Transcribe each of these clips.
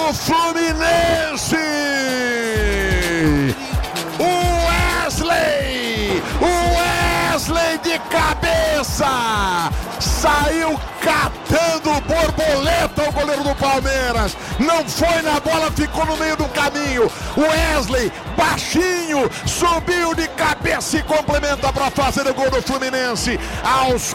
do Fluminense. Wesley de cabeça, saiu catando borboleta o goleiro do Palmeiras, não foi na bola, ficou no meio do caminho. Wesley, baixinho, subiu de cabeça e complementa para fazer o gol do Fluminense. Aos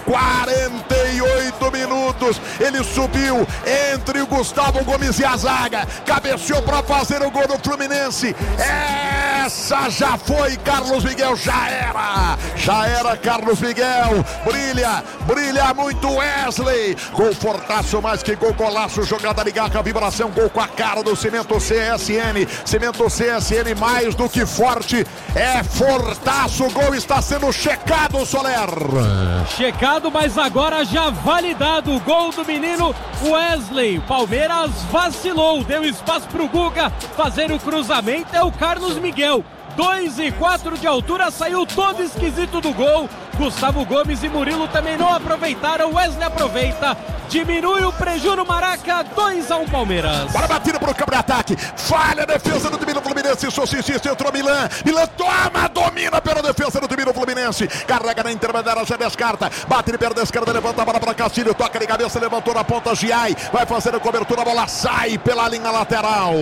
48 minutos, ele subiu entre o Gustavo Gomes e a zaga, cabeceou para fazer o gol do Fluminense. Essa já foi, Carlos Miguel, já era Carlos Miguel, brilha muito Wesley, gol fortaço, mais que gol, golaço, jogada de garra, vibração, gol com a cara do Cimento CSN, mais do que forte, é fortaço, o gol está sendo checado, Soler. Checado, mas agora já validado, o gol do menino Wesley. Palmeiras vacilou, deu espaço pro Guga fazer o cruzamento, é o Carlos Miguel. 2,4 de altura, saiu todo esquisito do gol. Gustavo Gomes e Murilo também não aproveitaram. Wesley aproveita, diminui o prejuízo no Maraca. 2-1 Palmeiras. Bora, batida pro campo de ataque, falha a defesa do time do Fluminense. Insiste, entrou Milan toma, domina pela defesa do time do Fluminense, carrega na intermediária, já descarta, bate de perna esquerda, levanta a bola para Castilho, toca de cabeça, levantou na ponta, Giai vai fazer a cobertura, a bola sai pela linha lateral.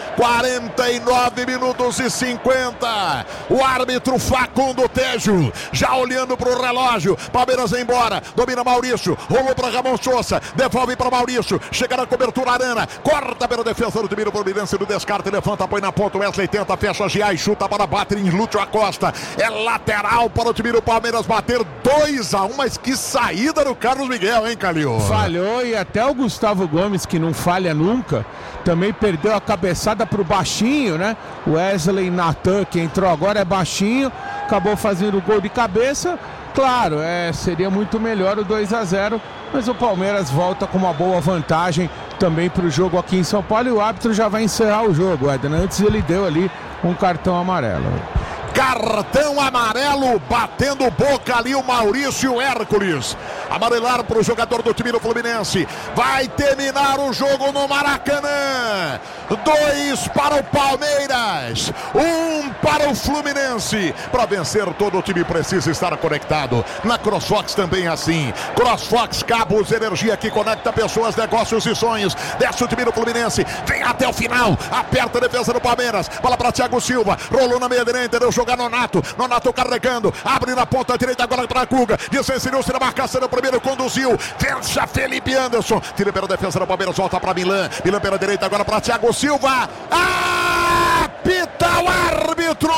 49 minutos e 50. O árbitro Facundo Tejo já olhando pro relógio. Palmeiras vai embora, domina Maurício, rolou para Ramon Sousa, devolve para Maurício, chega na cobertura, Arana corta pela defesa do time do Fluminense, do descarte, levanta, põe na ponta, Wesley tenta, fecha, Giai chuta para bater em Lúcio Acosta, é lateral para o time do Palmeiras bater 2-1, mas que saída do Carlos Miguel, hein, Calil? Falhou, e até o Gustavo Gomes, que não falha nunca, também perdeu a cabeçada pro baixinho, né? Wesley Natan, que entrou agora, é baixinho, acabou fazendo o gol de cabeça. Claro, seria muito melhor o 2-0, mas o Palmeiras volta com uma boa vantagem também para o jogo aqui em São Paulo, e o árbitro já vai encerrar o jogo, Edna. Antes ele deu ali um cartão amarelo. Cartão amarelo, batendo boca ali o Maurício Hércules. Amarelar para o jogador do time do Fluminense. Vai terminar o jogo no Maracanã. 2 para o Palmeiras, 1 para o Fluminense. Para vencer, todo o time precisa estar conectado. Na CrossFox também é assim. CrossFox, cabos, energia que conecta pessoas, negócios e sonhos. Desce o time do Fluminense, vem até o final, aperta a defesa do Palmeiras. Bola para Thiago Silva, rolou na meia direita, deu jogar Nonato carregando, abre na ponta direita agora para Guga, desvencilhou-se na marcação do primeiro, conduziu, fecha Felipe Anderson, tira pela defesa do Palmeiras, volta para Milan pela direita agora para Thiago Silva, apita o árbitro,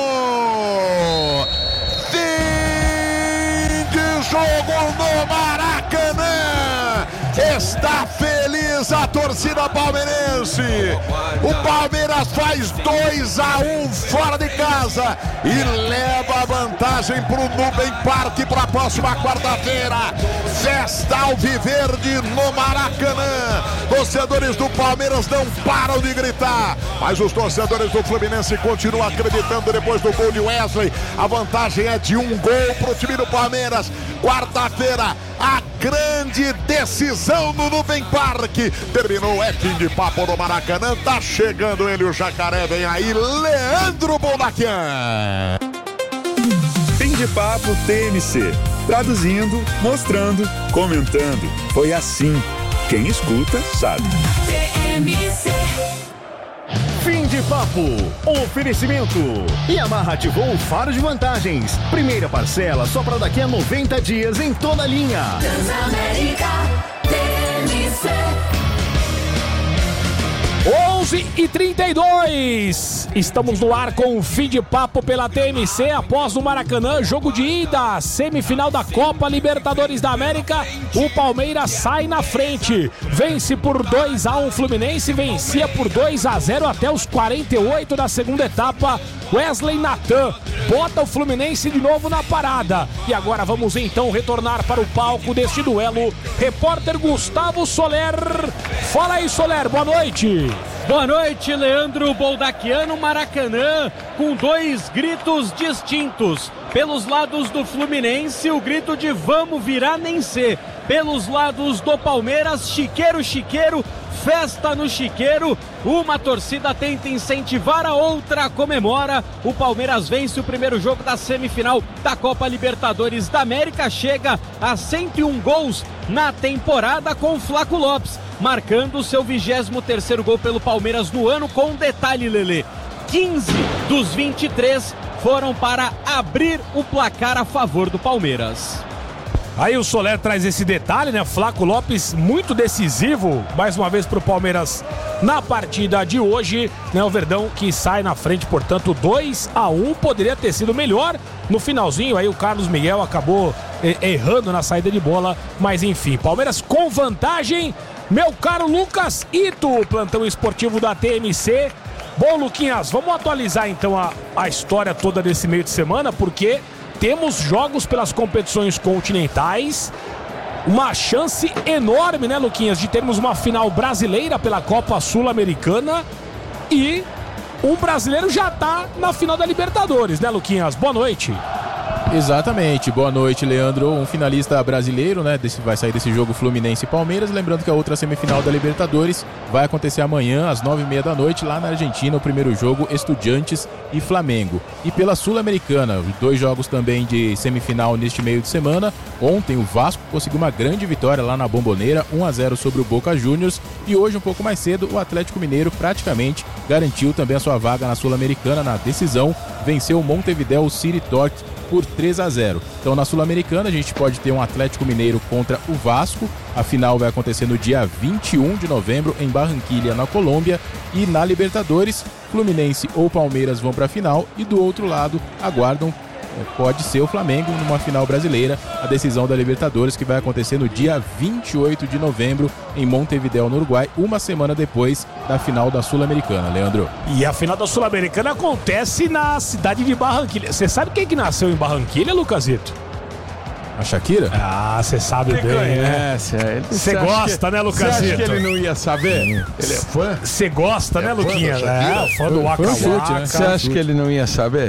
fim de jogo no Maracanã. Está feliz a torcida palmeirense. O Palmeiras faz 2-1 fora de casa e leva a vantagem para o Nubem Parque para a próxima quarta-feira. Festa alviverde no Maracanã. Torcedores do Palmeiras não param de gritar, mas os torcedores do Fluminense continuam acreditando depois do gol de Wesley. A vantagem é de 1 gol para o time do Palmeiras. Quarta-feira, a grande decisão no Nubem Parque. Terminou, fim de papo no Maracanã. Tá chegando ele, o Jacaré. Vem aí, Leandro Boldaquian. Fim de papo TMC. Traduzindo, mostrando, comentando. Foi assim. Quem escuta, sabe. TMC. Fim de papo. Oferecimento. Yamaha ativou o faro de vantagens. Primeira parcela só para daqui a 90 dias em toda a linha. Transamérica TMC. 11h32. Estamos no ar com o Fim de Papo pela TMC após o Maracanã, jogo de ida, semifinal da Copa Libertadores da América. O Palmeiras sai na frente, vence por 2-1 o Fluminense, vencia por 2-0 até os 48 da segunda etapa. Wesley Natan bota o Fluminense de novo na parada. E agora vamos então retornar para o palco deste duelo. Repórter Gustavo Soler. Fala aí, Soler, boa noite. Boa noite, Leandro Boldaquiano. Maracanã com 2 gritos distintos. Pelos lados do Fluminense, o grito de vamos virar nem ser. Pelos lados do Palmeiras, chiqueiro, chiqueiro, festa no Chiqueiro, uma torcida tenta incentivar, a outra comemora. O Palmeiras vence o primeiro jogo da semifinal da Copa Libertadores da América, chega a 101 gols na temporada, com o Flaco Lopes marcando o seu 23º gol pelo Palmeiras no ano, com um detalhe, Lelê: 15 dos 23 foram para abrir o placar a favor do Palmeiras. Aí o Soler traz esse detalhe, né? Flaco Lopes muito decisivo, mais uma vez pro Palmeiras na partida de hoje, né? O Verdão que sai na frente, portanto 2-1, poderia ter sido melhor no finalzinho, aí o Carlos Miguel acabou errando na saída de bola, mas enfim, Palmeiras com vantagem, meu caro Lucas Ito, plantão esportivo da TMC. Bom, Luquinhas, vamos atualizar então a história toda desse meio de semana, porque temos jogos pelas competições continentais, uma chance enorme, né, Luquinhas, de termos uma final brasileira pela Copa Sul-Americana e um brasileiro já tá na final da Libertadores, né, Luquinhas? Boa noite. Exatamente, boa noite, Leandro. Um finalista brasileiro, né? Vai sair desse jogo Fluminense e Palmeiras. Lembrando que a outra semifinal da Libertadores vai acontecer amanhã às 9h30 da noite, lá na Argentina. O primeiro jogo, Estudiantes e Flamengo. E pela Sul-Americana, 2 jogos também de semifinal neste meio de semana. Ontem o Vasco conseguiu uma grande vitória lá na Bombonera, 1-0 sobre o Boca Juniors. E hoje, um pouco mais cedo, o Atlético Mineiro praticamente garantiu também a sua vaga na Sul-Americana na decisão. Venceu o Montevideo City Torque por 3-0. Então na Sul-Americana a gente pode ter um Atlético Mineiro contra o Vasco. A final vai acontecer no dia 21 de novembro em Barranquilla, na Colômbia. E na Libertadores, Fluminense ou Palmeiras vão para a final e do outro lado aguardam, pode ser o Flamengo numa final brasileira, a decisão da Libertadores, que vai acontecer no dia 28 de novembro em Montevideo, no Uruguai, uma semana depois da final da Sul-Americana, Leandro. E a final da Sul-Americana acontece na cidade de Barranquilla. Você sabe quem que nasceu em Barranquilla, Lucasito? A Shakira? Ah, você sabe bem, né? Você gosta, né, Lucasito? Você acha que ele não ia saber? Ele é fã? Você gosta, né, Luquinha? Fã do Waka Waka. Você acha que ele não ia saber?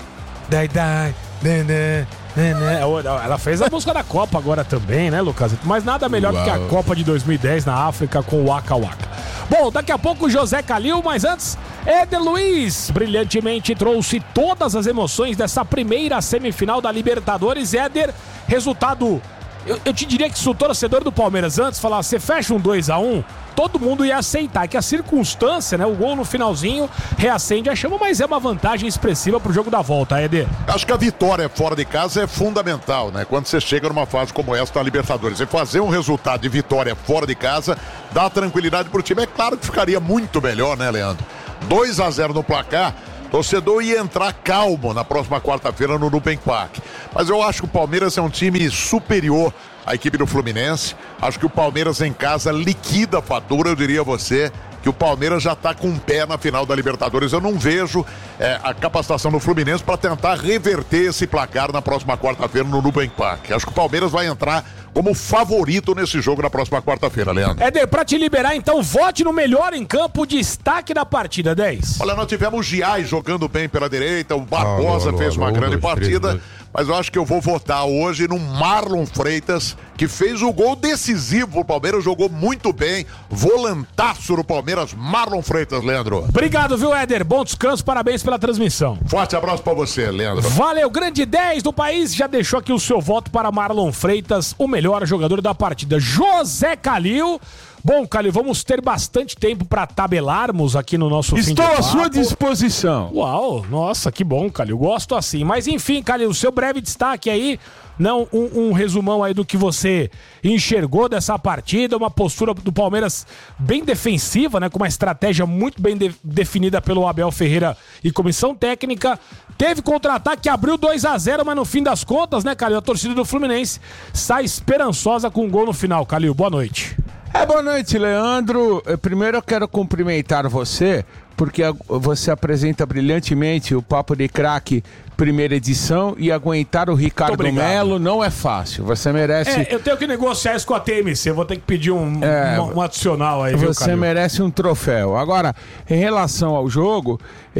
Ela fez a música da Copa agora também, né, Lucas? Mas nada melhor do que a Copa de 2010 na África com o Waka Waka. Bom, daqui a pouco o José Calil, mas antes, Éder Luiz brilhantemente trouxe todas as emoções dessa primeira semifinal da Libertadores. Éder, resultado, eu te diria que se o torcedor do Palmeiras antes falasse, você fecha um 2-1, todo mundo ia aceitar, que a circunstância, né, o gol no finalzinho reacende a chama, mas é uma vantagem expressiva pro jogo da volta, Éder. Acho que a vitória fora de casa é fundamental, né? Quando você chega numa fase como essa da Libertadores, e fazer um resultado de vitória fora de casa dá tranquilidade pro time. É claro que ficaria muito melhor, né, Leandro? 2-0 no placar, torcedor ia entrar calmo na próxima quarta-feira no Nubank Park. Mas eu acho que o Palmeiras é um time superior à equipe do Fluminense. Acho que o Palmeiras em casa liquida a fatura, eu diria a você que o Palmeiras já está com um pé na final da Libertadores. Eu não vejo a capacitação do Fluminense para tentar reverter esse placar na próxima quarta-feira no Nubank Park. Acho que o Palmeiras vai entrar como favorito nesse jogo na próxima quarta-feira, Leandro. Éder, para te liberar, então, vote no melhor em campo, destaque da partida, 10. Olha, nós tivemos o Giai jogando bem pela direita, o Barbosa fez uma grande partida. Mas eu acho que eu vou votar hoje no Marlon Freitas, que fez o gol decisivo pro Palmeiras, jogou muito bem, volantaço do Palmeiras, Marlon Freitas, Leandro. Obrigado, viu, Éder? Bom descanso, parabéns pela transmissão. Forte abraço pra você, Leandro. Valeu, grande 10 do país, já deixou aqui o seu voto para Marlon Freitas, o melhor jogador da partida. José Calil. Bom, Calil, vamos ter bastante tempo para tabelarmos aqui no nosso fim de papo. Estou à sua disposição. Uau, nossa, que bom, Calil, gosto assim. Mas enfim, Calil, o seu breve destaque aí, não um resumão aí do que você enxergou dessa partida, uma postura do Palmeiras bem defensiva, né, com uma estratégia muito bem definida pelo Abel Ferreira e comissão técnica. Teve contra-ataque, abriu 2-0, mas no fim das contas, né, Calil, a torcida do Fluminense sai esperançosa com um gol no final. Calil, boa noite. Boa noite, Leandro. Primeiro eu quero cumprimentar você, porque você apresenta brilhantemente o Papo de Craque primeira edição, e aguentar o Ricardo Melo não é fácil. Você merece... eu tenho que negociar isso com a TMC, vou ter que pedir um adicional aí, viu, Você merece um troféu. Agora, em relação ao jogo,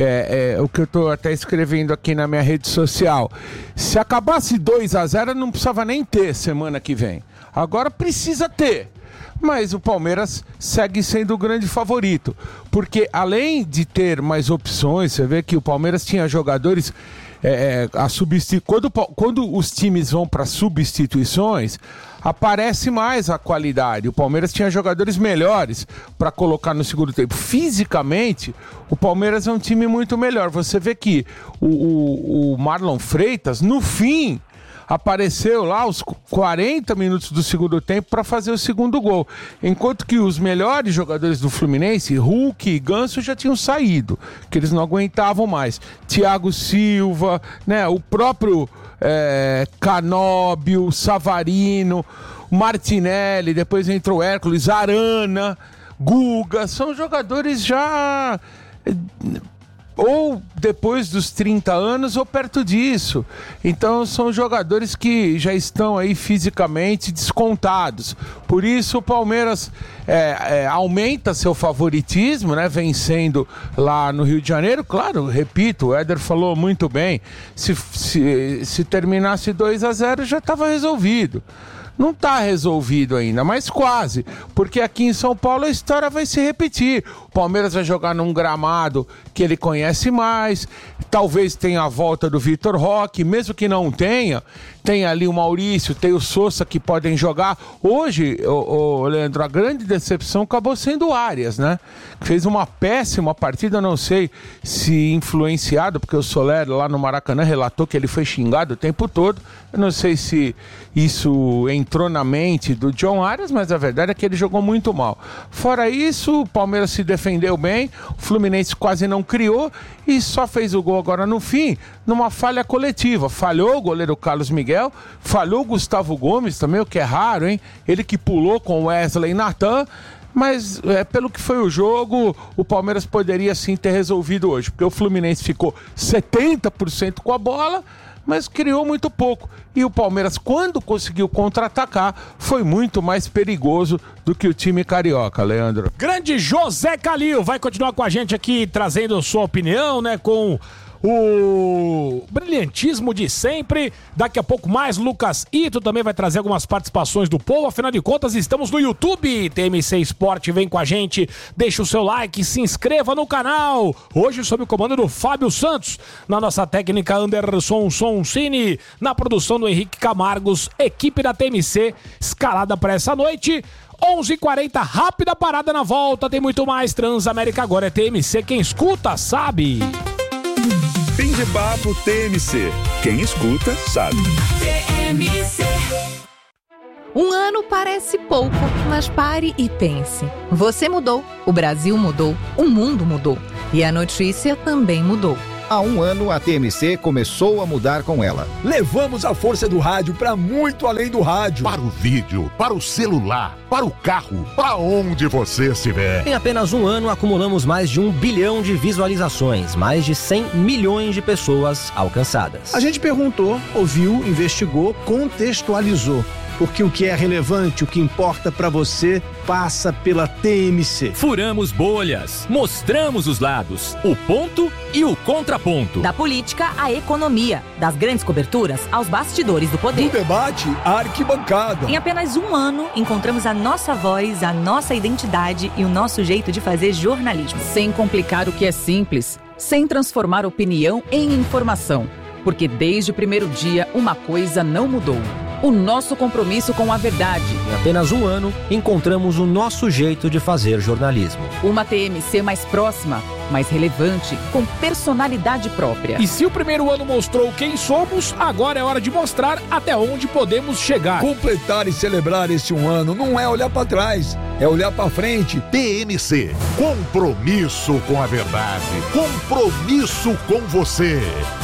o que eu tô até escrevendo aqui na minha rede social, se acabasse 2-0, não precisava nem ter semana que vem. Agora precisa ter. mas o Palmeiras segue sendo o grande favorito, porque além de ter mais opções, você vê que o Palmeiras tinha jogadores quando os times vão para substituições, aparece mais a qualidade. O Palmeiras tinha jogadores melhores para colocar no segundo tempo. Fisicamente, o Palmeiras é um time muito melhor. Você vê que o Marlon Freitas, no fim, apareceu lá aos 40 minutos do segundo tempo para fazer o segundo gol. Enquanto que os melhores jogadores do Fluminense, Hulk e Ganso, já tinham saído, que eles não aguentavam mais. Thiago Silva, né, o próprio Canóbio, Savarino, Martinelli, depois entrou Hércules, Arana, Guga, são jogadores já... ou depois dos 30 anos ou perto disso. Então são jogadores que já estão aí fisicamente descontados. Por isso o Palmeiras aumenta seu favoritismo, né, vencendo lá no Rio de Janeiro. Claro, repito, o Éder falou muito bem, se terminasse 2-0 já estava resolvido. Não está resolvido ainda, mas quase, porque aqui em São Paulo a história vai se repetir. O Palmeiras vai jogar num gramado que ele conhece mais, talvez tenha a volta do Vitor Roque, mesmo que não tenha, tem ali o Maurício, tem o Sousa que podem jogar. Hoje, Leandro, a grande decepção acabou sendo o Arias, né? Fez uma péssima partida, não sei se influenciado, porque o Soler lá no Maracanã relatou que ele foi xingado o tempo todo. Eu não sei se isso entrou na mente do John Arias, mas a verdade é que ele jogou muito mal. Fora isso, o Palmeiras se defendeu bem, o Fluminense quase não criou e só fez o gol agora no fim, numa falha coletiva. Falhou o goleiro Carlos Miguel, falhou o Gustavo Gomes também, o que é raro, hein? Ele que pulou com Wesley e Natan. Mas pelo que foi o jogo, o Palmeiras poderia sim ter resolvido hoje, porque o Fluminense ficou 70% com a bola, mas criou muito pouco. E o Palmeiras, quando conseguiu contra-atacar, foi muito mais perigoso do que o time carioca, Leandro. Grande José Calil vai continuar com a gente aqui, trazendo sua opinião, né, com o brilhantismo de sempre. Daqui a pouco mais, Lucas Ito também vai trazer algumas participações do povo. Afinal de contas, estamos no YouTube. TMC Esporte, vem com a gente. Deixa o seu like, se inscreva no canal. Hoje sob o comando do Fábio Santos. Na nossa técnica, Anderson Soncini. Na produção do Henrique Camargos. Equipe da TMC escalada para essa noite. 11h40, rápida parada na volta. Tem muito mais. Transamérica agora é TMC. Quem escuta, sabe. Fim de papo TMC. Quem escuta, sabe. TMC. Um ano parece pouco, mas pare e pense. Você mudou, o Brasil mudou, o mundo mudou. E a notícia também mudou. Há um ano, a TMC começou a mudar com ela. Levamos a força do rádio para muito além do rádio. Para o vídeo, para o celular, para o carro, para onde você estiver. Em apenas um ano, acumulamos mais de 1 bilhão de visualizações, mais de 100 milhões de pessoas alcançadas. A gente perguntou, ouviu, investigou, contextualizou. Porque o que é relevante, o que importa para você, passa pela TMC. Furamos bolhas, mostramos os lados, o ponto e o contraponto. Da política à economia, das grandes coberturas aos bastidores do poder. Do debate à arquibancada. Em apenas um ano, encontramos a nossa voz, a nossa identidade e o nosso jeito de fazer jornalismo. Sem complicar o que é simples, sem transformar opinião em informação. Porque desde o primeiro dia, uma coisa não mudou. O nosso compromisso com a verdade. Em apenas um ano, encontramos o nosso jeito de fazer jornalismo. Uma TMC mais próxima, mais relevante, com personalidade própria. E se o primeiro ano mostrou quem somos, agora é hora de mostrar até onde podemos chegar. Completar e celebrar esse um ano não é olhar para trás, é olhar para frente. TMC, compromisso com a verdade, compromisso com você.